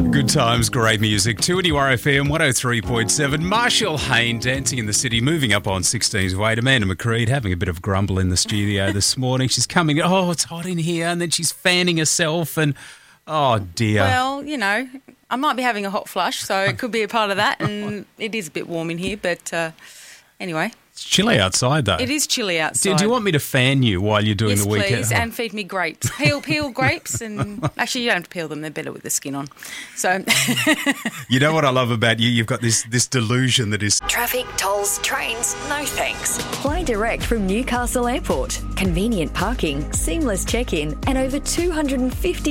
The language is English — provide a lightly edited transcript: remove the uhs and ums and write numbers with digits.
Good times, great music. 2NURFM 103.7. Marshall Hayne dancing in the city, moving up on 16's way. Amanda McCreed having a bit of grumble in the studio this morning. She's coming, it's hot in here, and then she's fanning herself and, oh dear. Well, I might be having a hot flush, so it could be a part of that, and it is a bit warm in here, but anyway. It's chilly outside, though. It is chilly outside. Do you want me to fan you while you're doing the weekend? Yes, please, and feed me grapes. Peel grapes, and actually you don't have to peel them, they're better with the skin on. So, you know what I love about you? You've got this delusion that is... Traffic, tolls, trains, no thanks. Fly direct from Newcastle Airport. Convenient parking, seamless check-in, and over 250